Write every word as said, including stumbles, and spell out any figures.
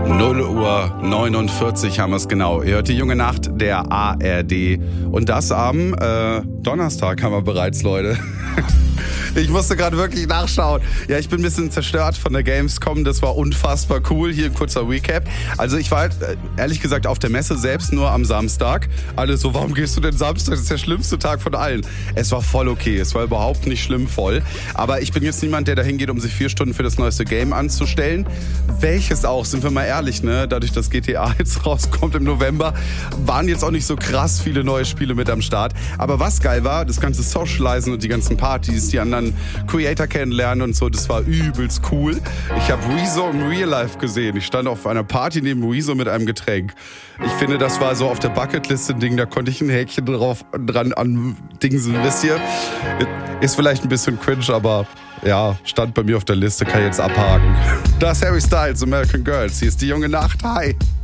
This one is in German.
null Uhr neunundvierzig haben wir es genau. Ihr hört die junge Nacht der A R D. Und das am äh, Donnerstag haben wir bereits, Leute. Ich musste gerade wirklich nachschauen. Ja, ich bin ein bisschen zerstört von der Gamescom. Das war unfassbar cool. Hier ein kurzer Recap. Also ich war halt, ehrlich gesagt auf der Messe selbst nur am Samstag. Alle so, warum gehst du denn Samstag? Das ist der schlimmste Tag von allen. Es war voll okay. Es war überhaupt nicht schlimm voll. Aber ich bin jetzt niemand, der da hingeht, um sich vier Stunden für das neueste Game anzustellen. Welches auch, sind wir mal ehrlich, ne? Dadurch, dass G T A jetzt rauskommt im November, waren jetzt auch nicht so krass viele neue Spiele mit am Start. Aber was geil war, das ganze Socializen und die ganzen Partys, die anderen Creator kennenlernen und so, das war übelst cool. Ich habe Rezo im Real Life gesehen. Ich stand auf einer Party neben Rezo mit einem Getränk. Ich finde, das war so auf der Bucketlist ein Ding, da konnte ich ein Häkchen drauf dran an Dingsen, wisst ihr? Ist vielleicht ein bisschen cringe, aber ja, stand bei mir auf der Liste, kann ich jetzt abhaken. Das ist Harry Styles, American Girls. Hier ist die junge Nacht. Hi.